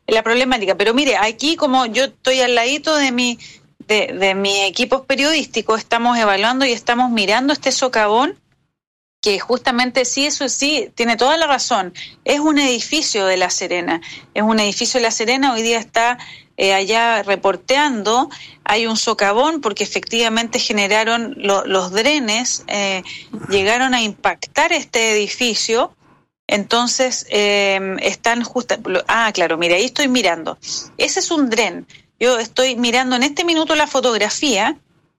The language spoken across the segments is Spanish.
la problemática. Pero mire, aquí como yo estoy al ladito de mi equipos periodísticos, estamos evaluando y estamos mirando este socavón, que justamente sí, eso sí, tiene toda la razón. Es un edificio de La Serena. Hoy día está allá reporteando. Hay un socavón porque efectivamente generaron los drenes, llegaron a impactar este edificio. Entonces están claro, mira, ahí estoy mirando. Ese es un dren. Yo estoy mirando en este minuto la fotografía.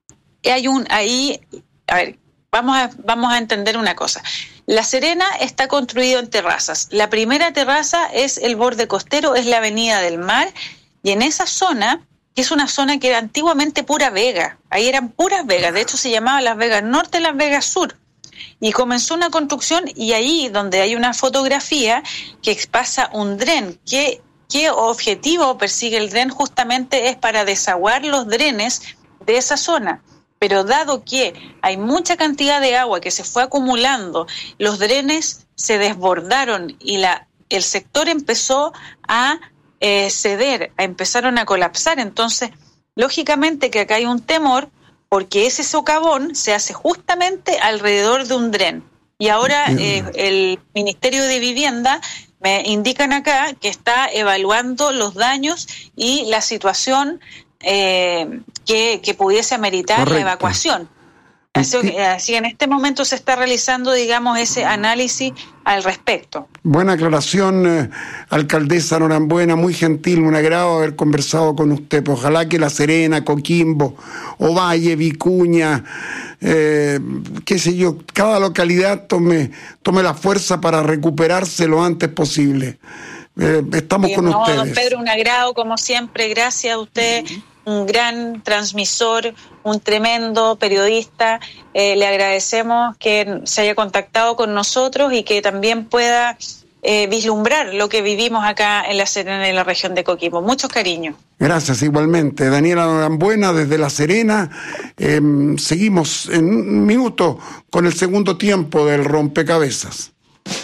A ver, vamos a entender una cosa. La Serena está construido en terrazas. La primera terraza es el borde costero, es la Avenida del Mar, y en esa zona, que es una zona que era antiguamente pura vega, ahí eran puras vegas, de hecho se llamaba Las Vegas Norte y Las Vegas Sur, y comenzó una construcción, y ahí donde hay una fotografía que pasa un dren, ¿qué objetivo persigue el dren? Justamente es para desaguar los drenes de esa zona. Pero dado que hay mucha cantidad de agua que se fue acumulando, los drenes se desbordaron y el sector empezó a ceder, empezaron a colapsar. Entonces, lógicamente que acá hay un temor porque ese socavón se hace justamente alrededor de un dren. Y ahora el Ministerio de Vivienda me indican acá que está evaluando los daños y la situación que pudiese ameritar Correcto. La evacuación. Así en este momento se está realizando, digamos, ese análisis al respecto. Buena aclaración, alcaldesa Norambuena, muy gentil, un agrado haber conversado con usted. Pues ojalá que La Serena, Coquimbo, Ovalle, Vicuña, qué sé yo, cada localidad tome la fuerza para recuperarse lo antes posible. Estamos con ustedes. Don Pedro, un agrado como siempre, gracias a usted. Un gran transmisor, un tremendo periodista. Le agradecemos que se haya contactado con nosotros y que también pueda vislumbrar lo que vivimos acá en La Serena, en la región de Coquimbo. Muchos cariños. Gracias, igualmente. Daniela Norambuena desde La Serena. Seguimos en un minuto con el segundo tiempo del rompecabezas.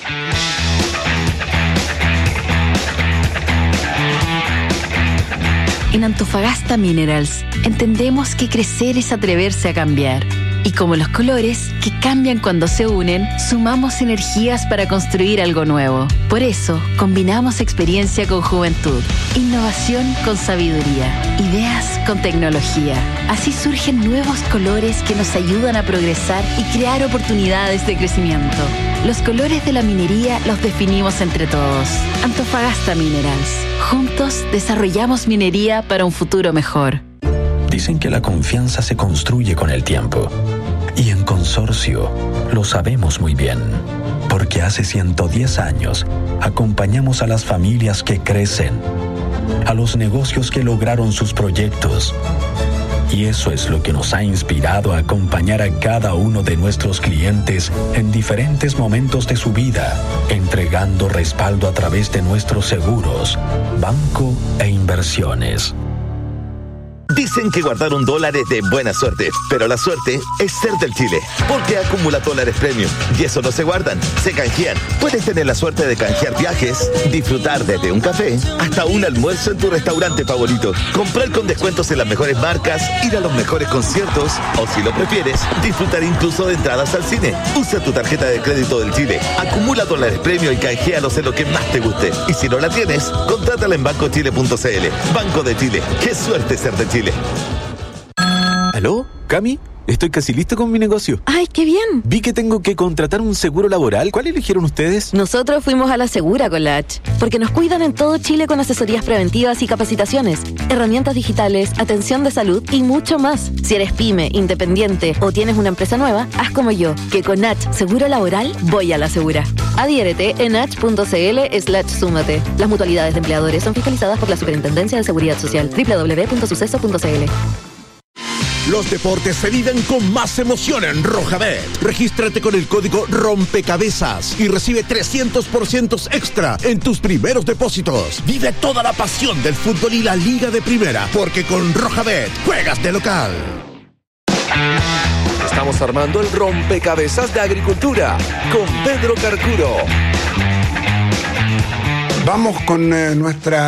En Antofagasta Minerals entendemos que crecer es atreverse a cambiar. Y como los colores, que cambian cuando se unen, sumamos energías para construir algo nuevo. Por eso, combinamos experiencia con juventud, innovación con sabiduría, ideas con tecnología. Así surgen nuevos colores que nos ayudan a progresar y crear oportunidades de crecimiento. Los colores de la minería los definimos entre todos. Antofagasta Minerals. Juntos desarrollamos minería para un futuro mejor. Dicen que la confianza se construye con el tiempo. Y en Consorcio lo sabemos muy bien. Porque hace 110 años acompañamos a las familias que crecen, a los negocios que lograron sus proyectos. Y eso es lo que nos ha inspirado a acompañar a cada uno de nuestros clientes en diferentes momentos de su vida, entregando respaldo a través de nuestros seguros, banco e inversiones. Dicen que guardar $1 es de buena suerte, pero la suerte es ser del Chile, porque acumula dólares premium, y eso no se guardan, se canjean. Puedes tener la suerte de canjear viajes, disfrutar desde un café hasta un almuerzo en tu restaurante favorito, comprar con descuentos en las mejores marcas, ir a los mejores conciertos, o si lo prefieres, disfrutar incluso de entradas al cine. Usa tu tarjeta de crédito del Chile, acumula dólares premium y canjealos en lo que más te guste. Y si no la tienes, contrátala en bancochile.cl. Banco de Chile, qué suerte ser de Chile. ¿Aló? ¿Cami? Estoy casi listo con mi negocio. ¡Ay, qué bien! Vi que tengo que contratar un seguro laboral. ¿Cuál eligieron ustedes? Nosotros fuimos a la Segura con la H, porque nos cuidan en todo Chile con asesorías preventivas y capacitaciones, herramientas digitales, atención de salud y mucho más. Si eres pyme, independiente o tienes una empresa nueva, haz como yo, que con H Seguro Laboral voy a la Segura. Adhiérete en h.cl/súmate. Las mutualidades de empleadores son fiscalizadas por la Superintendencia de Seguridad Social. www.suceso.cl. Los deportes se viven con más emoción en Rojabet. Regístrate con el código ROMPECABEZAS y recibe 300% extra en tus primeros depósitos. Vive toda la pasión del fútbol y la Liga de Primera, porque con Rojabet juegas de local. Estamos armando el rompecabezas de agricultura con Pedro Carcuro. Vamos con nuestra